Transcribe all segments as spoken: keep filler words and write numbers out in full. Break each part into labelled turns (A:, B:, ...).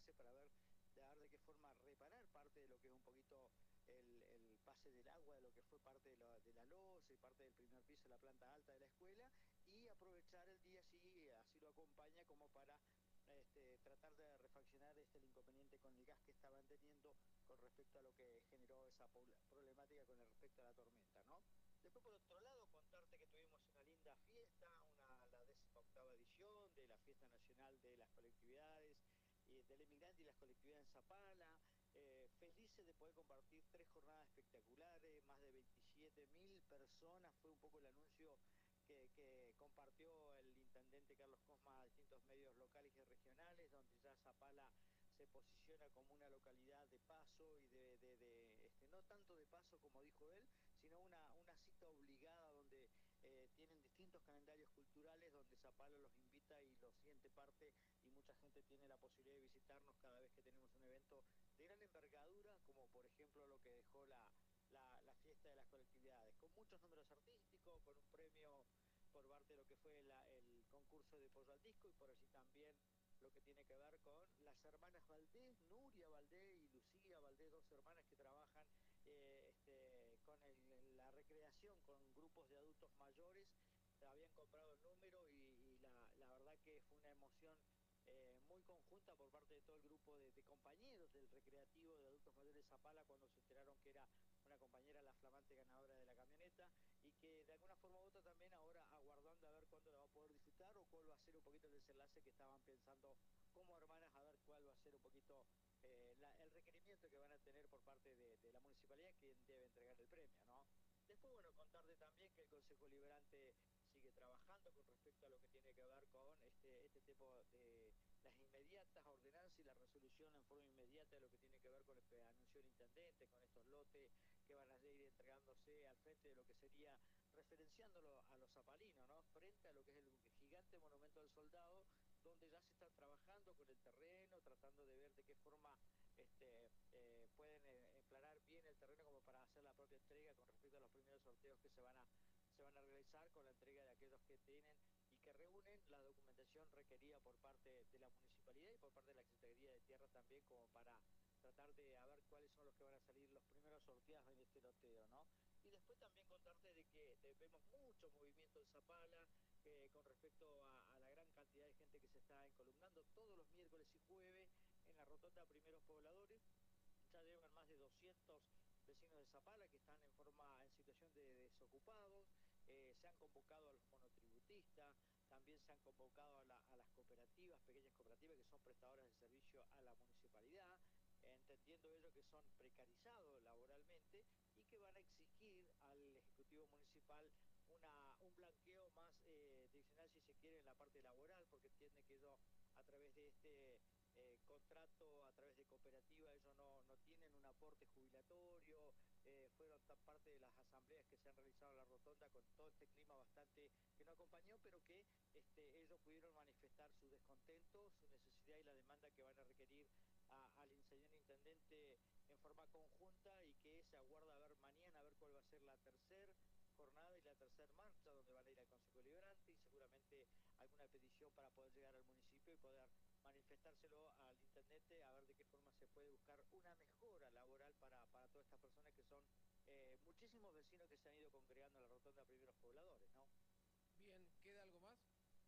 A: acercarse para ver de, ver de qué forma reparar parte de lo que es un poquito el, el pase del agua, de lo que fue parte de la, de la losa y parte del primer piso de la planta alta de la escuela, y aprovechar el día, si así lo acompaña, como para este, tratar de refaccionar este, el inconveniente con el gas que estaban teniendo con respecto a lo que generó esa problemática con respecto a la tormenta, ¿no? Después, por otro lado, contarte que tuvimos una linda fiesta, una, la décima octava edición de la Fiesta Nacional de las Colectividades y del Emigrante y las Colectividades en Zapala. Eh, felices de poder compartir tres jornadas espectaculares, más de veintisiete mil personas, fue un poco el anuncio que, que compartió el intendente Carlos Cosma a distintos medios locales y regionales, donde ya Zapala se posiciona como una localidad de paso y de, de, de este, no tanto de paso como dijo él, sino una, una cita obligada donde eh, tienen distintos calendarios culturales, donde Zapala los invita y los siente parte, y mucha gente tiene la posibilidad de visitarnos cada vez que tenemos un evento de gran envergadura, como por ejemplo lo que dejó la, la, la fiesta de las colectividades, con muchos números artísticos, con un premio por parte de lo que fue la, el concurso de pollo al disco, y por allí también lo que tiene que ver con las hermanas Valdés, Nuria Valdés y Lucía Valdés, dos hermanas que trabajan eh, este, con el, la recreación, con grupos de adultos mayores. Habían comprado el número y, y la, la verdad que fue una emoción eh, muy conjunta por parte de todo el grupo de, de compañeros del recreativo de adultos mayores de Zapala, cuando se enteraron que era una compañera la flamante ganadora de la camioneta, y que de alguna forma u otra también ahora aguardando a ver cuándo la va a poder disfrutar o cuál va a ser un poquito el desenlace que estaban pensando como hermanas, a ver cuál va a ser un poquito eh, la, el requerimiento que van a tener por parte de, de la municipalidad, quien debe entregar el premio, ¿no? Después, bueno, contarte también que el Consejo Liberante sigue trabajando con respecto a lo que tiene que ver con este, este tipo de las inmediatas ordenanzas y la resolución en forma inmediata de lo que tiene que ver con el que anunció el intendente, con estos lotes que van a ir entregándose al frente de lo que sería, referenciándolo a los zapalinos, ¿no? Frente a lo que es el gigante monumento del soldado, donde ya se está trabajando con el terreno, tratando de ver de qué forma este, eh, pueden eh, emplanar bien el terreno como para hacer la propia entrega con respecto a los primeros sorteos que se van a, se van a realizar, con la entrega de aquellos que tienen y que reúnen la documentación requerida por parte de la municipalidad y por parte de la Secretaría de Tierra también, como para tratar de a ver cuáles son los que van a salir los primeros sorteados en este loteo, ¿no? Y después también contarte de que de, vemos mucho movimiento en Zapala eh, con respecto a, a la gran cantidad de gente que se está encolumnando todos los miércoles y jueves en la rotonda Primeros Pobladores. Ya llevan más de doscientos vecinos de Zapala que están en forma en situación de desocupados. Eh, se han convocado a los monotributistas, también se han convocado a, la, a las cooperativas, pequeñas cooperativas que son prestadoras de servicio a la municipalidad, eh, entendiendo ellos que son precarizados laboralmente y que van a exigir al Ejecutivo Municipal una, un blanqueo más eh, adicional, si se quiere, en la parte laboral, porque entienden que ellos a través de este eh, contrato, a través de cooperativa, ellos no, no tienen un aporte jubilatorio, eh, fueron tan parte de las asambleas que se han realizado en la rotonda con todo este clima bastante que no acompañó, pero que este, ellos pudieron manifestar su descontento, su necesidad y la demanda que van a requerir a, al señor intendente en forma conjunta, y que se aguarda a ver mañana, a ver cuál va a ser la tercera jornada y la tercera marcha, donde van a ir al Consejo Liberante y seguramente alguna petición para poder llegar al municipio y poder manifestárselo al intendente, a ver de qué forma se puede buscar una mejora laboral para, para todas estas personas que son eh, muchísimos vecinos que se han ido congregando en la rotonda Primeros Pobladores, ¿no?
B: Bien, ¿queda algo más?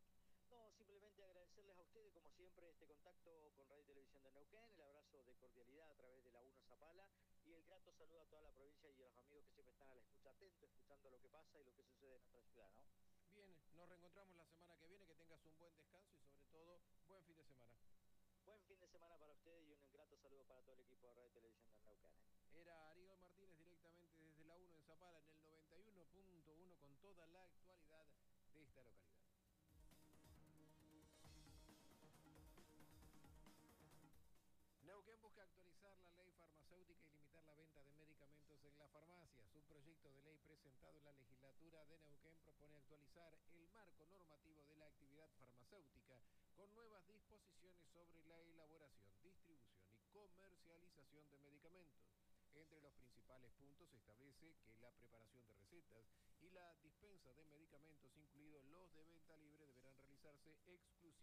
A: No, simplemente agradecerles a ustedes, como siempre, este contacto con Radio y Televisión de Neuquén, el abrazo de cordialidad a través de la uno Zapala, y el grato saludo a toda la provincia y a los amigos que siempre están a la escucha atentos, escuchando lo que pasa y lo que sucede en nuestra ciudad, ¿no?
B: Bien, nos reencontramos la semana que viene, que tengas un buen descanso y sobre todo, buen fin de semana.
A: Buen fin de semana para ustedes y un grato saludo para todo el equipo de Radio y Televisión de Neuquén, ¿eh?
B: Era Ariel Martínez directamente desde la uno en Zapala en el noventa y uno punto uno con toda la actualidad de esta localidad. Neuquén busca actualizar la ley farmacéutica y limitar la venta de medicamentos en las farmacias. Un proyecto de ley presentado en la legislatura de Neuquén propone actualizar el marco normativo de la actividad farmacéutica con nuevas disposiciones sobre la elaboración, distribución y comercialización de medicamentos. Entre los principales puntos se establece que la preparación de recetas y la dispensa de medicamentos, incluidos los de venta libre, deberán realizarse exclusivamente